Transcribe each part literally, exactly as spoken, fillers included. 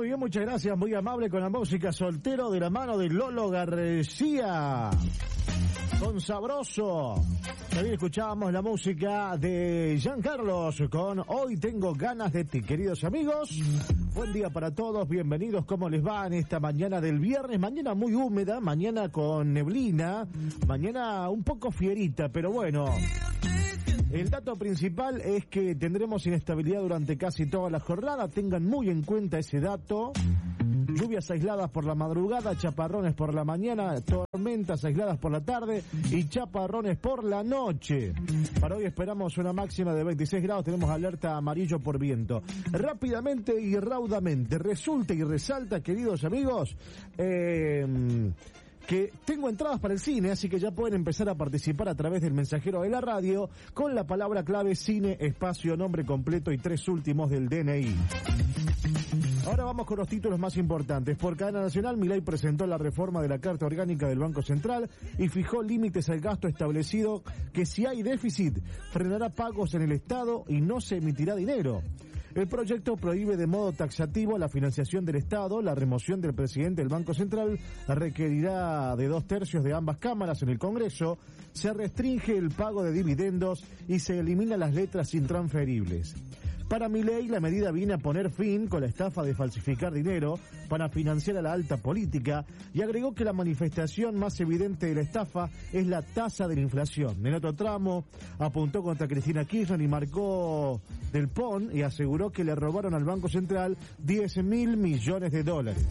Muy bien, muchas gracias, muy amable con la música. Soltero de la mano de Lolo García. Con Sabroso. También escuchábamos la música de Giancarlos con Hoy tengo ganas de ti. Queridos amigos, buen día para todos, bienvenidos. ¿Cómo les va en esta mañana del viernes? Mañana muy húmeda, mañana con neblina, mañana un poco fierita, pero bueno. El dato principal es que tendremos inestabilidad durante casi toda la jornada. Tengan muy en cuenta ese dato. Lluvias aisladas por la madrugada, chaparrones por la mañana, tormentas aisladas por la tarde y chaparrones por la noche. Para hoy esperamos una máxima de veintiséis grados, tenemos alerta amarillo por viento. Rápidamente y raudamente, resulta y resalta, queridos amigos, eh... que tengo entradas para el cine, así que ya pueden empezar a participar a través del mensajero de la radio con la palabra clave cine, espacio, nombre completo y tres últimos del D N I. Ahora vamos con los títulos más importantes. Por cadena nacional, Milei presentó la reforma de la Carta Orgánica del Banco Central y fijó límites al gasto establecido que si hay déficit, frenará pagos en el Estado y no se emitirá dinero. El proyecto prohíbe de modo taxativo la financiación del Estado, la remoción del presidente del Banco Central requerirá de dos tercios de ambas cámaras en el Congreso, se restringe el pago de dividendos y se eliminan las letras intransferibles. Para Milei, la medida viene a poner fin con la estafa de falsificar dinero para financiar a la alta política y agregó que la manifestación más evidente de la estafa es la tasa de la inflación. En otro tramo, apuntó contra Cristina Kirchner y marcó del P O N y aseguró que le robaron al Banco Central diez mil millones de dólares.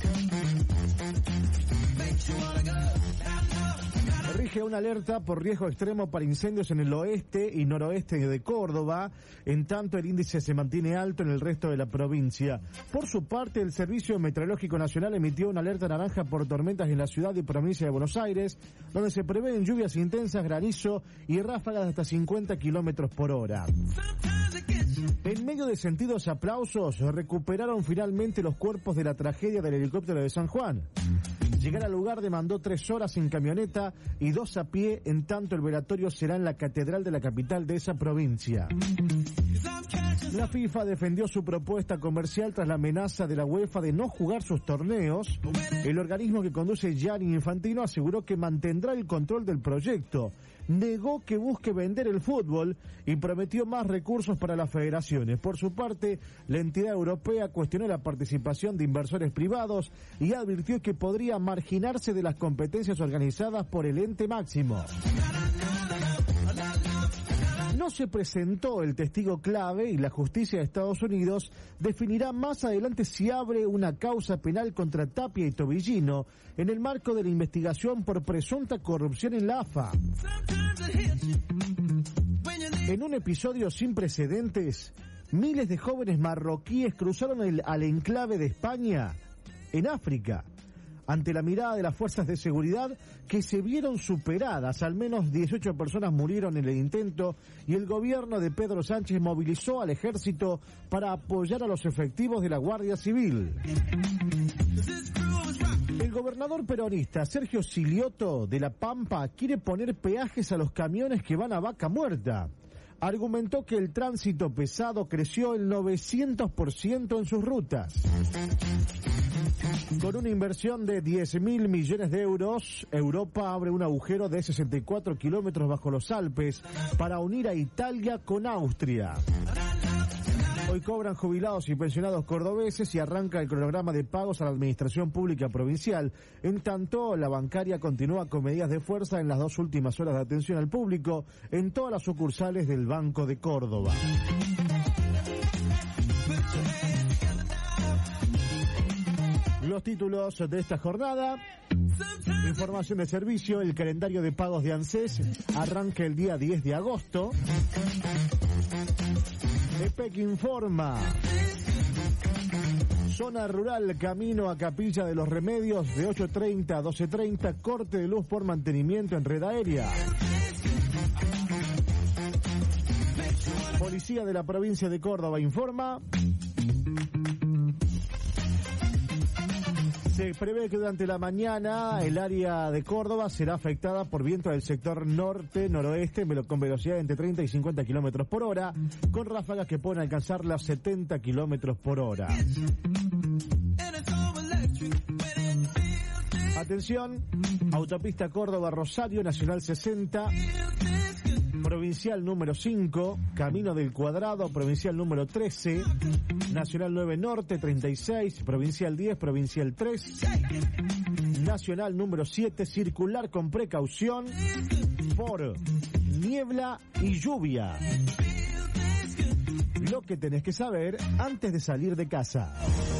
Rige una alerta por riesgo extremo para incendios en el oeste y noroeste de Córdoba, en tanto el índice se mantiene alto en el resto de la provincia. Por su parte, el Servicio Meteorológico Nacional emitió una alerta naranja por tormentas en la ciudad y provincia de Buenos Aires, donde se prevén lluvias intensas, granizo y ráfagas de hasta cincuenta kilómetros por hora. En medio de sentidos aplausos, recuperaron finalmente los cuerpos de la tragedia del helicóptero de San Juan. Llegar al lugar demandó tres horas en camioneta y dos a pie, en tanto el velatorio será en la catedral de la capital de esa provincia. La FIFA defendió su propuesta comercial tras la amenaza de la UEFA de no jugar sus torneos. El organismo que conduce Gianni Infantino aseguró que mantendrá el control del proyecto. Negó que busque vender el fútbol y prometió más recursos para las federaciones. Por su parte, la entidad europea cuestionó la participación de inversores privados y advirtió que podría marginarse de las competencias organizadas por el ente máximo. No se presentó el testigo clave y la justicia de Estados Unidos definirá más adelante si abre una causa penal contra Tapia y Tobillino en el marco de la investigación por presunta corrupción en la A F A. En un episodio sin precedentes, miles de jóvenes marroquíes cruzaron el, al enclave de España en África. Ante la mirada de las fuerzas de seguridad que se vieron superadas, al menos dieciocho personas murieron en el intento y el gobierno de Pedro Sánchez movilizó al ejército para apoyar a los efectivos de la Guardia Civil. El gobernador peronista Sergio Silioto de La Pampa quiere poner peajes a los camiones que van a Vaca Muerta. Argumentó que el tránsito pesado creció el novecientos por ciento en sus rutas. Con una inversión de diez mil millones de euros, Europa abre un agujero de sesenta y cuatro kilómetros bajo los Alpes para unir a Italia con Austria. Hoy cobran jubilados y pensionados cordobeses y arranca el cronograma de pagos a la administración pública provincial. En tanto, la bancaria continúa con medidas de fuerza en las dos últimas horas de atención al público en todas las sucursales del Banco de Córdoba. Los títulos de esta jornada: información de servicio, el calendario de pagos de ANSES arranca el día diez de agosto. EPEC informa: zona rural, camino a Capilla de los Remedios de ocho treinta a doce treinta, corte de luz por mantenimiento en red aérea. Policía de la provincia de Córdoba informa: se prevé que durante la mañana el área de Córdoba será afectada por viento del sector norte-noroeste con velocidad entre treinta y cincuenta kilómetros por hora, con ráfagas que pueden alcanzar las setenta kilómetros por hora. Atención, autopista Córdoba-Rosario, Nacional sesenta, provincial número cinco, Camino del Cuadrado, provincial número trece, Nacional nueve Norte, treinta y seis, provincial diez, provincial tres, Nacional número siete, circular con precaución por niebla y lluvia. Lo que tenés que saber antes de salir de casa.